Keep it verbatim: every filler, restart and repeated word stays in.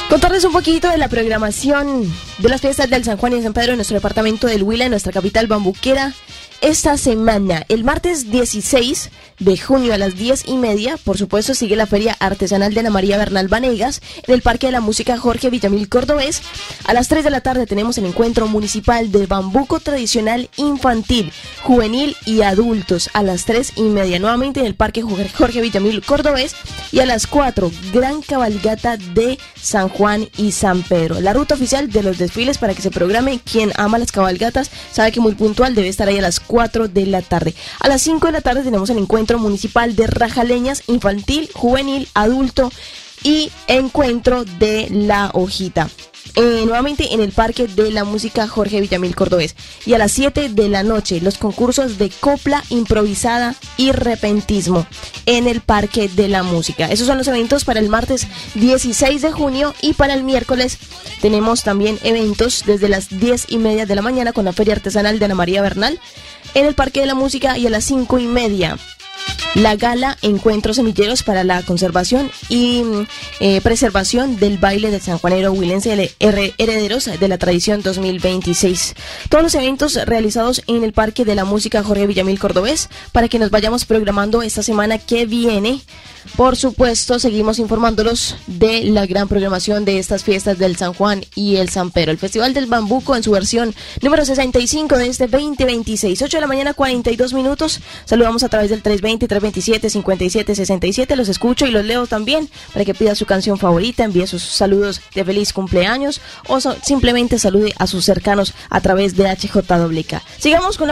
Contarles un poquito de la programación de las fiestas del San Juan y San Pedro en nuestro departamento del Huila, en nuestra capital bambuquera. Esta semana, el martes dieciséis de junio a las diez y media, por supuesto, sigue la Feria Artesanal de Ana María Bernal Vanegas en el Parque de la Música Jorge Villamil Cordobés. A las tres de la tarde tenemos el encuentro municipal de bambuco tradicional infantil, juvenil y adultos a las tres y media, nuevamente en el Parque Jorge Villamil Cordobés. Y a las cuatro, gran cabalgata de San Juan y San Pedro. La ruta oficial de los desfiles para que se programe. Quien ama las cabalgatas sabe que muy puntual debe estar ahí a las cuatro de la tarde. A las cinco de la tarde tenemos el encuentro municipal de rajaleñas infantil, juvenil, adulto y encuentro de la hojita. Eh, nuevamente en el Parque de la Música Jorge Villamil Cordobés. Y a las siete de la noche, los concursos de copla improvisada y repentismo en el Parque de la Música. Esos son los eventos para el martes dieciséis de junio. Y para el miércoles tenemos también eventos desde las diez y media de la mañana con la Feria Artesanal de Ana María Bernal en el Parque de la Música. Y a las cinco y media la gala Encuentros Semilleros para la conservación y eh, preservación del baile del sanjuanero huilense, herederos de la tradición dos mil veintiséis. Todos los eventos realizados en el Parque de la Música Jorge Villamil Cordobés para que nos vayamos programando esta semana que viene. Por supuesto, seguimos informándolos de la gran programación de estas fiestas del San Juan y el San Pedro. El Festival del Bambuco en su versión número sesenta y cinco de este veinte veintiséis. ocho de la mañana, cuarenta y dos minutos. Saludamos a través del tres veinte, tres veintisiete, cincuenta y siete sesenta y siete. Los escucho y los leo también para que pida su canción favorita, envíe sus saludos de feliz cumpleaños o so- simplemente salude a sus cercanos a través de H J W K. Sigamos con la